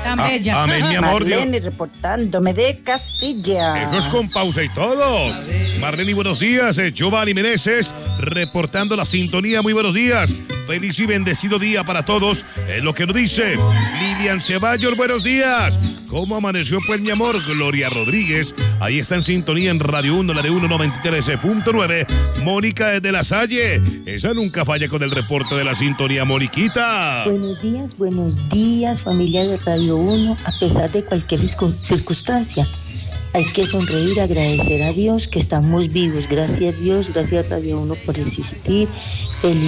Tan bella. Amén, mi amor. Marlene reportándome de Castilla. Eso es con pausa y todo. Marlene, buenos días. Giovanni Meneses reportando la sintonía. Muy buenos días. Feliz y bendecido día para todos. Es lo que nos dice Lilian Ceballos. Buenos días. ¿Cómo amaneció, pues, mi amor? Gloria Rodríguez. Ahí está en sintonía en Radio 1, la de 193.9. Mónica desde La Salle. Esa nunca falla con el reporte de la sintonía, Moniquita. Buenos días, familia de Radio 1. A pesar de cualquier circunstancia, hay que sonreír, agradecer a Dios que estamos vivos. Gracias a Dios, gracias a Radio 1 por existir. Feliz